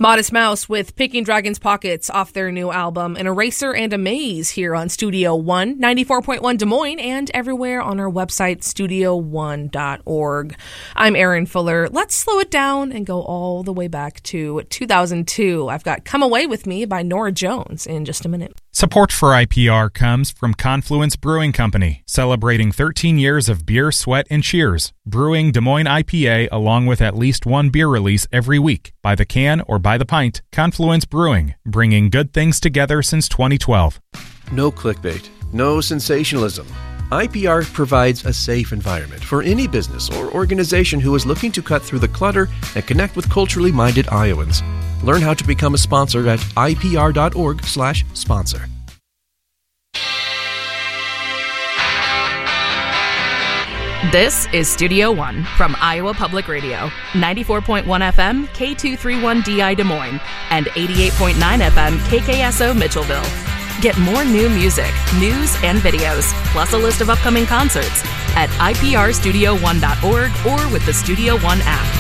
Modest Mouse with Picking Dragon's Pockets off their new album, An Eraser and a Maze, here on Studio One, 94.1 Des Moines, and everywhere on our website, studio1.org. I'm Erin Fuller. Let's slow it down and go all the way back to 2002. I've got Come Away With Me by Norah Jones in just a minute. Support for IPR comes from Confluence Brewing Company, celebrating 13 years of beer, sweat, and cheers, brewing Des Moines IPA along with at least one beer release every week. By the can or by the pint, Confluence Brewing, bringing good things together since 2012. No clickbait, no sensationalism. IPR provides a safe environment for any business or organization who is looking to cut through the clutter and connect with culturally minded Iowans. Learn how to become a sponsor at ipr.org/sponsor. This is Studio One from Iowa Public Radio, 94.1 FM, K231DI Des Moines, and 88.9 FM, KKSO Mitchellville. Get more new music, news, and videos, plus a list of upcoming concerts at iprstudio1.org or with the Studio One app.